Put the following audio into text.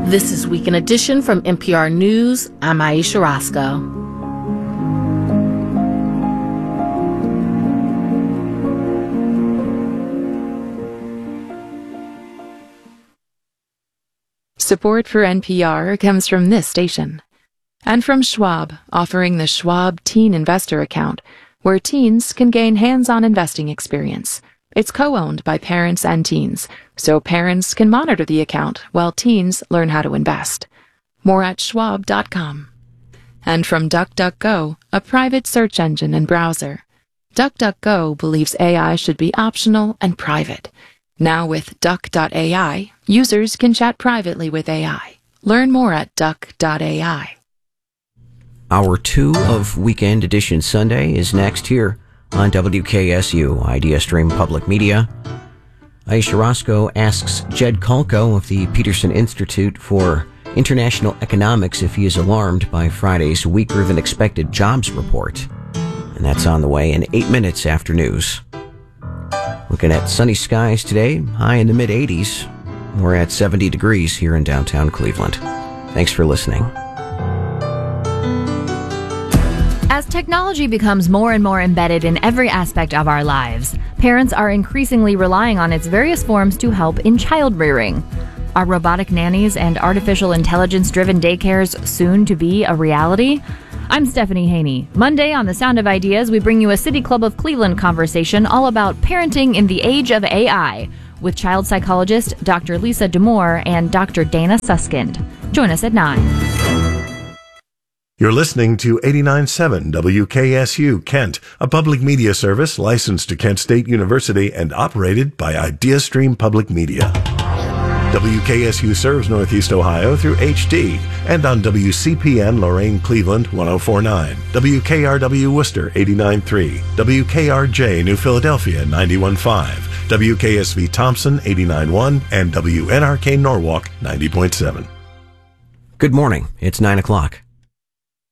This is Weekend Edition from NPR News. I'm Aisha Roscoe. Support for NPR comes from this station. And from Schwab, offering the Schwab Teen Investor Account, where teens can gain hands-on investing experience. It's co-owned by parents and teens, so parents can monitor the account while teens learn how to invest. More at schwab.com. And from DuckDuckGo, a private search engine and browser. DuckDuckGo believes AI should be optional and private. Now with Duck.ai, users can chat privately with AI. Learn more at Duck.ai. Hour 2 of Weekend Edition Sunday is next here on WKSU, Idea Stream Public Media. Aisha Roscoe asks Jed Kalko of the Peterson Institute for International Economics if he is alarmed by Friday's weaker-than-expected jobs report. And that's on the way in 8 minutes after news. Looking at sunny skies today, high in the mid-80s. We're at 70 degrees here in downtown Cleveland. Thanks for listening. As technology becomes more and more embedded in every aspect of our lives, parents are increasingly relying on its various forms to help in child rearing. Are robotic nannies and artificial intelligence-driven daycares soon to be a reality? I'm Stephanie Haney. Monday on The Sound of Ideas, we bring you a City Club of Cleveland conversation all about parenting in the age of AI with child psychologist Dr. Lisa Damour and Dr. Dana Suskind. Join us at 9. You're listening to 89.7 WKSU Kent, a public media service licensed to Kent State University and operated by IdeaStream Public Media. WKSU serves Northeast Ohio through HD and on WCPN Lorain Cleveland 104.9, WKRW Worcester 89.3, WKRJ New Philadelphia 91.5, WKSV Thompson 89.1, and WNRK Norwalk 90.7. Good morning. It's 9 o'clock.